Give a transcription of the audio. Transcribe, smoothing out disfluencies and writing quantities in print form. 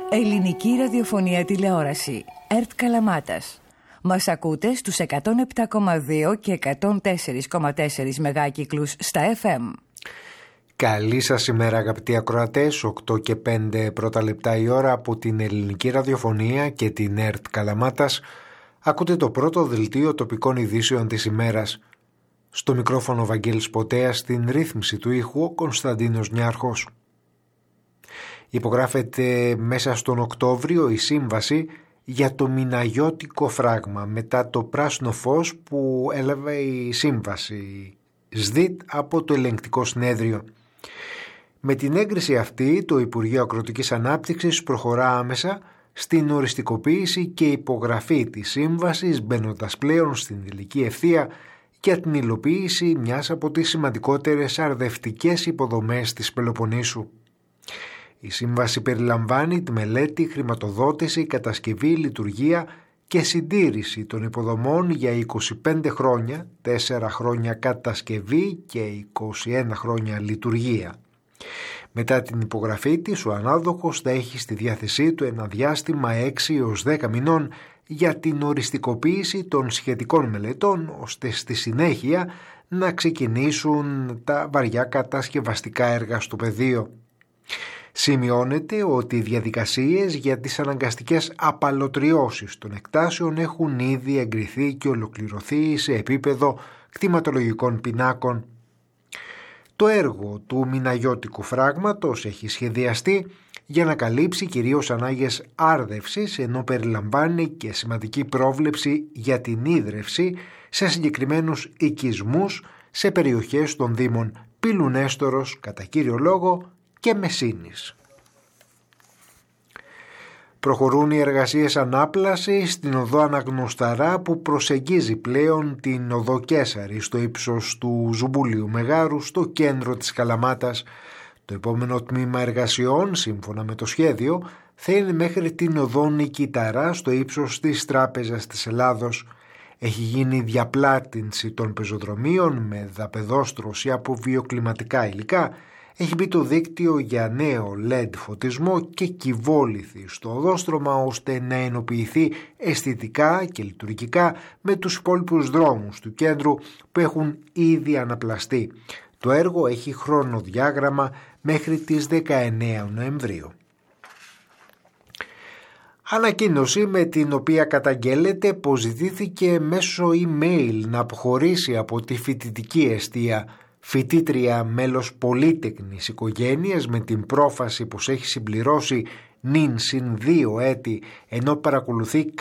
Ελληνική ραδιοφωνία τηλεόραση. ΕΡΤ Καλαμάτας. Μας ακούτε στους 107,2 και 104,4 μεγάκυκλους στα FM. Καλή σας ημέρα αγαπητοί ακροατές, 8 και 5 πρώτα λεπτά η ώρα από την Ελληνική ραδιοφωνία και την ΕΡΤ Καλαμάτας. Ακούτε το πρώτο δελτίο τοπικών ειδήσεων της ημέρας. Στο μικρόφωνο Βαγγέλης Ποτέας, στην ρύθμιση του ήχου ο Κωνσταντίνος Νιάρχος. Υπογράφεται μέσα στον Οκτώβριο η σύμβαση για το μηναγιώτικο φράγμα μετά το πράσινο φως που έλαβε η σύμβαση ΣΔΙΤ από το ελεγκτικό συνέδριο. Με την έγκριση αυτή το Υπουργείο Αγροτικής Ανάπτυξης προχωρά άμεσα στην οριστικοποίηση και υπογραφή της σύμβασης, μπαίνοντας πλέον στην τελική ευθεία για την υλοποίηση μιας από τις σημαντικότερες αρδευτικές υποδομές της Πελοποννήσου. Η σύμβαση περιλαμβάνει τη μελέτη, χρηματοδότηση, κατασκευή, λειτουργία και συντήρηση των υποδομών για 25 χρόνια, 4 χρόνια κατασκευή και 21 χρόνια λειτουργία. Μετά την υπογραφή της, ο ανάδοχος θα έχει στη διάθεσή του ένα διάστημα 6 έως 10 μηνών για την οριστικοποίηση των σχετικών μελετών, ώστε στη συνέχεια να ξεκινήσουν τα βαριά κατασκευαστικά έργα στο πεδίο. Σημειώνεται ότι οι διαδικασίες για τις αναγκαστικές απαλωτριώσεις των εκτάσεων έχουν ήδη εγκριθεί και ολοκληρωθεί σε επίπεδο κτηματολογικών πινάκων. Το έργο του μηναγιώτικου φράγματος έχει σχεδιαστεί για να καλύψει κυρίως ανάγκες άρδευσης, ενώ περιλαμβάνει και σημαντική πρόβλεψη για την ίδρυυση σε συγκεκριμένους οικισμούς σε περιοχές των δήμων Πύλου Νέστορος, κατά κύριο λόγο, και Μεσίνης. Προχωρούν οι εργασίες ανάπλασης στην οδό Αναγνωσταρά που προσεγγίζει πλέον την οδό Κέσαρη στο ύψος του Ζουμπούλιου Μεγάρου στο κέντρο της Καλαμάτας. Το επόμενο τμήμα εργασιών, σύμφωνα με το σχέδιο, θα είναι μέχρι την οδό Νικηταρά στο ύψος της Τράπεζας της Ελλάδος. Έχει γίνει διαπλάτηνση των πεζοδρομίων με δαπεδόστρωση από βιοκλιματικά υλικά. Έχει μπει το δίκτυο για νέο LED φωτισμό και κυβόληθη στο οδόστρωμα, ώστε να ενοποιηθεί αισθητικά και λειτουργικά με τους υπόλοιπους δρόμους του κέντρου που έχουν ήδη αναπλαστεί. Το έργο έχει χρονοδιάγραμμα μέχρι τις 19 Νοεμβρίου. Ανακοίνωση με την οποία καταγγέλλεται πως ζητήθηκε μέσω email να αποχωρήσει από τη φοιτητική εστία φοιτήτρια μέλος πολύτεκνης οικογένειας με την πρόφαση πως έχει συμπληρώσει νυν συν 2 έτη ενώ παρακολουθεί